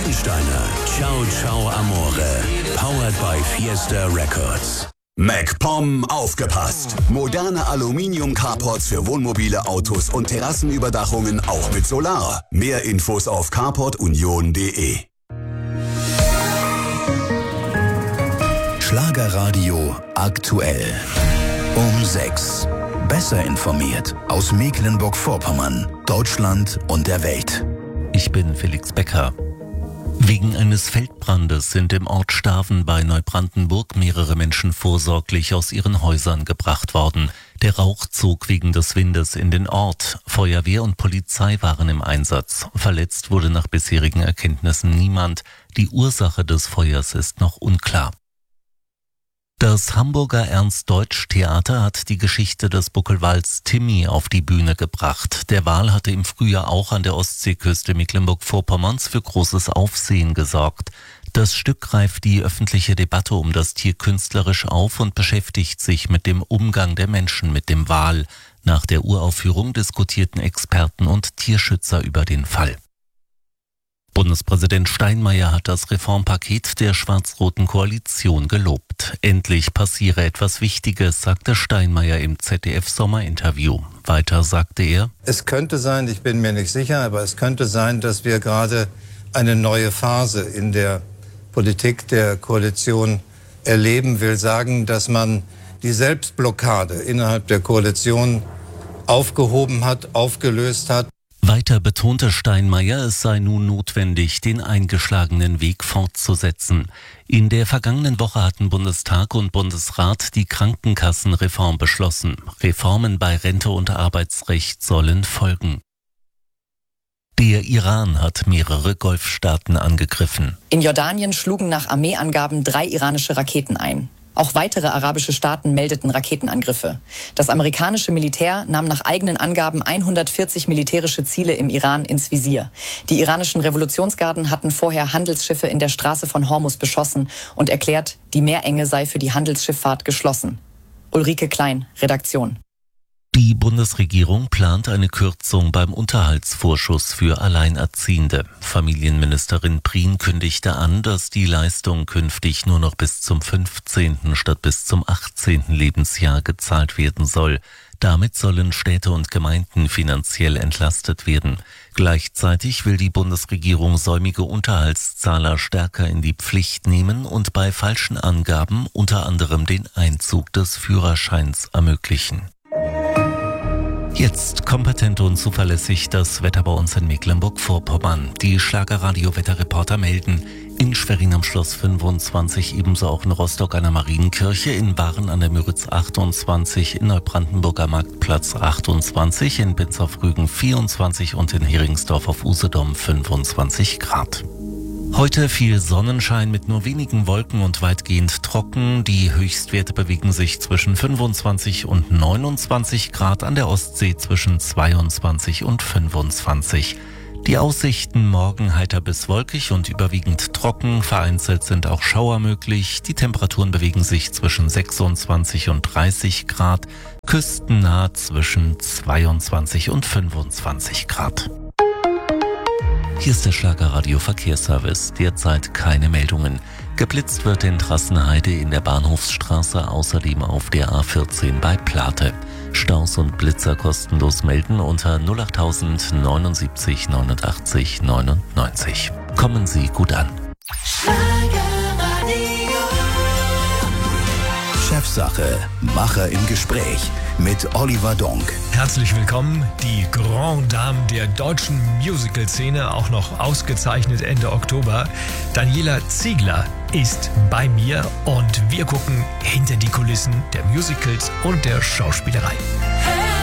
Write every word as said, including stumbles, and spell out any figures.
Rammsteiner, Ciao Ciao Amore, powered by Fiesta Records. MacPom aufgepasst! Moderne Aluminium-Carports für Wohnmobile, Autos und Terrassenüberdachungen auch mit Solar. Mehr Infos auf carport union punkt de. Schlagerradio aktuell. Um sechs. Besser informiert aus Mecklenburg-Vorpommern, Deutschland und der Welt. Ich bin Felix Becker. Wegen eines Feldbrandes sind im Ort Staven bei Neubrandenburg mehrere Menschen vorsorglich aus ihren Häusern gebracht worden. Der Rauch zog wegen des Windes in den Ort. Feuerwehr und Polizei waren im Einsatz. Verletzt wurde nach bisherigen Erkenntnissen niemand. Die Ursache des Feuers ist noch unklar. Das Hamburger Ernst-Deutsch-Theater hat die Geschichte des Buckelwals Timmy auf die Bühne gebracht. Der Wal hatte im Frühjahr auch an der Ostseeküste Mecklenburg-Vorpommerns für großes Aufsehen gesorgt. Das Stück greift die öffentliche Debatte um das Tier künstlerisch auf und beschäftigt sich mit dem Umgang der Menschen mit dem Wal. Nach der Uraufführung diskutierten Experten und Tierschützer über den Fall. Bundespräsident Steinmeier hat das Reformpaket der schwarz-roten Koalition gelobt. Endlich passiere etwas Wichtiges, sagte Steinmeier im Z D F-Sommerinterview. Weiter sagte er: Es könnte sein, ich bin mir nicht sicher, aber es könnte sein, dass wir gerade eine neue Phase in der Politik der Koalition erleben. Will sagen, dass man die Selbstblockade innerhalb der Koalition aufgehoben hat, aufgelöst hat. Weiter betonte Steinmeier, es sei nun notwendig, den eingeschlagenen Weg fortzusetzen. In der vergangenen Woche hatten Bundestag und Bundesrat die Krankenkassenreform beschlossen. Reformen bei Rente und Arbeitsrecht sollen folgen. Der Iran hat mehrere Golfstaaten angegriffen. In Jordanien schlugen nach Armeeangaben drei iranische Raketen ein. Auch weitere arabische Staaten meldeten Raketenangriffe. Das amerikanische Militär nahm nach eigenen Angaben hundertvierzig militärische Ziele im Iran ins Visier. Die iranischen Revolutionsgarden hatten vorher Handelsschiffe in der Straße von Hormuz beschossen und erklärt, die Meerenge sei für die Handelsschifffahrt geschlossen. Ulrike Klein, Redaktion. Die Bundesregierung plant eine Kürzung beim Unterhaltsvorschuss für Alleinerziehende. Familienministerin Prien kündigte an, dass die Leistung künftig nur noch bis zum fünfzehnten statt bis zum achtzehnten Lebensjahr gezahlt werden soll. Damit sollen Städte und Gemeinden finanziell entlastet werden. Gleichzeitig will die Bundesregierung säumige Unterhaltszahler stärker in die Pflicht nehmen und bei falschen Angaben unter anderem den Einzug des Führerscheins ermöglichen. Jetzt kompetent und zuverlässig das Wetter bei uns in Mecklenburg-Vorpommern. Die Schlagerradio-Wetterreporter melden: in Schwerin am Schloss fünfundzwanzig, ebenso auch in Rostock an der Marienkirche, in Waren an der Müritz achtundzwanzig, in Neubrandenburg am Marktplatz achtundzwanzig, in Binz auf Rügen vierundzwanzig und in Heringsdorf auf Usedom fünfundzwanzig Grad. Heute viel Sonnenschein mit nur wenigen Wolken und weitgehend trocken. Die Höchstwerte bewegen sich zwischen fünfundzwanzig und neunundzwanzig Grad, an der Ostsee zwischen zweiundzwanzig und fünfundzwanzig. Die Aussichten: morgen heiter bis wolkig und überwiegend trocken. Vereinzelt sind auch Schauer möglich. Die Temperaturen bewegen sich zwischen sechsundzwanzig und dreißig Grad. Küstennah zwischen zweiundzwanzig und fünfundzwanzig Grad. Hier ist der Schlagerradio Verkehrsservice. Derzeit keine Meldungen. Geblitzt wird in Trassenheide in der Bahnhofsstraße, außerdem auf der A vierzehn bei Plate. Staus und Blitzer kostenlos melden unter null acht null null neunundsiebzig neunundachtzig neunundneunzig. Kommen Sie gut an. Chefsache, Macher im Gespräch mit Oliver Donk. Herzlich willkommen, die Grande Dame der deutschen Musical-Szene, auch noch ausgezeichnet Ende Oktober. Daniela Ziegler ist bei mir und wir gucken hinter die Kulissen der Musicals und der Schauspielerei.